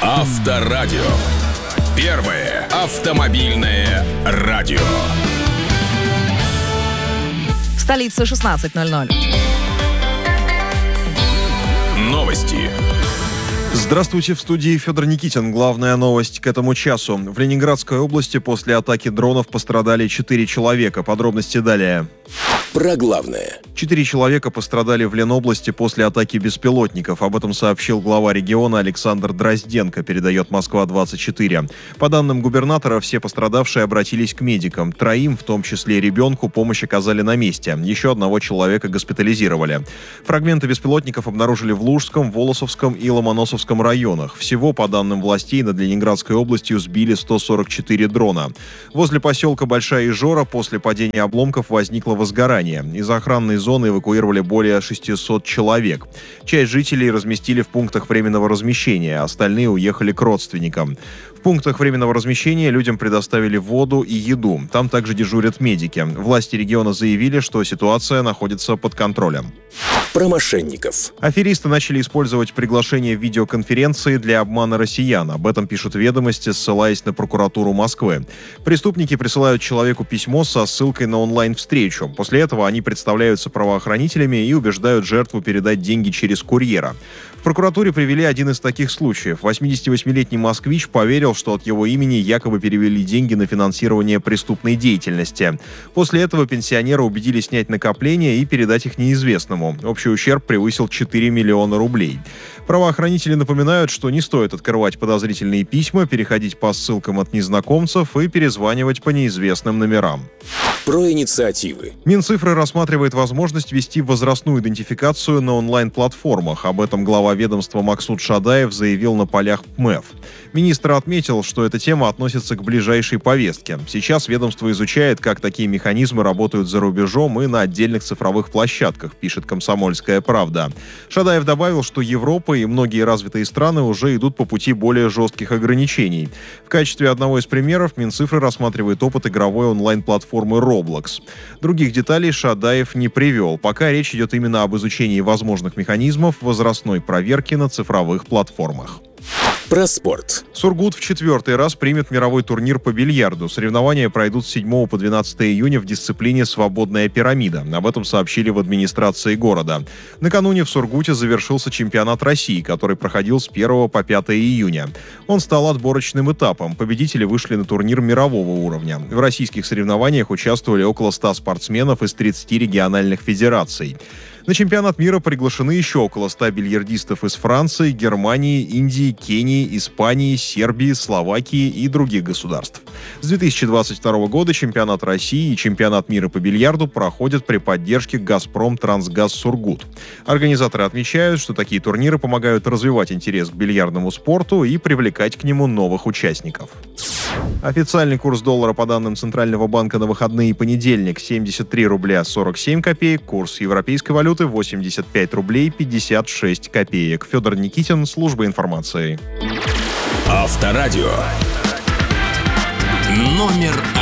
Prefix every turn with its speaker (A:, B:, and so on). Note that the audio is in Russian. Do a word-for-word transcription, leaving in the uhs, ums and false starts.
A: Авторадио. Первое автомобильное радио.
B: В столице шестнадцать ноль ноль.
A: Новости.
C: Здравствуйте, в студии Федор Никитин. Главная новость к этому часу. В Ленинградской области после атаки дронов пострадали четыре человека. Подробности далее.
A: Про главное.
C: Четыре человека пострадали в Ленобласти после атаки беспилотников. Об этом сообщил глава региона Александр Дрозденко, передает Москва двадцать четыре. По данным губернатора, все пострадавшие обратились к медикам. Троим, в том числе ребенку, помощь оказали на месте. Еще одного человека госпитализировали. Фрагменты беспилотников обнаружили в Лужском, Волосовском и Ломоносовском районах. Всего, по данным властей, над Ленинградской областью сбили сто сорок четыре дрона. Возле поселка Большая Ижора после падения обломков возникло возгорание. Из охранной зоны эвакуировали более шестьсот человек. Часть жителей разместили в пунктах временного размещения, остальные уехали к родственникам. В пунктах временного размещения людям предоставили воду и еду. Там также дежурят медики. Власти региона заявили, что ситуация находится под контролем.
A: Про мошенников.
C: Аферисты начали использовать приглашение в видеоконференции для обмана россиян. Об этом пишут «Ведомости», ссылаясь на прокуратуру Москвы. Преступники присылают человеку письмо со ссылкой на онлайн-встречу. После этого они представляются правоохранителями и убеждают жертву передать деньги через курьера. В прокуратуре привели один из таких случаев. восьмидесятивосьмилетний москвич поверил, что от его имени якобы перевели деньги на финансирование преступной деятельности. После этого пенсионера убедили снять накопления и передать их неизвестному. Общий ущерб превысил четыре миллиона рублей. Правоохранители напоминают, что не стоит открывать подозрительные письма, переходить по ссылкам от незнакомцев и перезванивать по неизвестным номерам.
A: Про инициативы.
C: Минцифры рассматривает возможность вести возрастную идентификацию на онлайн-платформах. Об этом глава ведомства Максут Шадаев заявил на полях ПМЭФ. Министр отметил, что эта тема относится к ближайшей повестке. Сейчас ведомство изучает, как такие механизмы работают за рубежом и на отдельных цифровых площадках, пишет «Комсомольская правда». Шадаев добавил, что Европа и многие развитые страны уже идут по пути более жестких ограничений. В качестве одного из примеров Минцифры рассматривает опыт игровой онлайн-платформы Roblox. Других деталей Шадаев не привел. Пока речь идет именно об изучении возможных механизмов возрастной проверки на цифровых платформах.
A: Про спорт.
C: Сургут в четвертый раз примет мировой турнир по бильярду. Соревнования пройдут с седьмого по двенадцатое июня в дисциплине «Свободная пирамида». Об этом сообщили в администрации города. Накануне в Сургуте завершился чемпионат России, который проходил с первого по пятое июня. Он стал отборочным этапом. Победители вышли на турнир мирового уровня. В российских соревнованиях участвовали около ста спортсменов из тридцати региональных федераций. На чемпионат мира приглашены еще около ста бильярдистов из Франции, Германии, Индии, Кении, Испании, Сербии, Словакии и других государств. С две тысячи двадцать второго года чемпионат России и чемпионат мира по бильярду проходят при поддержке «Газпром Трансгаз Сургут». Организаторы отмечают, что такие турниры помогают развивать интерес к бильярдному спорту и привлекать к нему новых участников. Официальный курс доллара по данным Центрального банка на выходные и понедельник семьдесят три рубля сорок семь копеек, курс европейской валюты восемьдесят пять рублей пятьдесят шесть копеек. Федор Никитин, служба информации.
A: Авторадио. Номер один.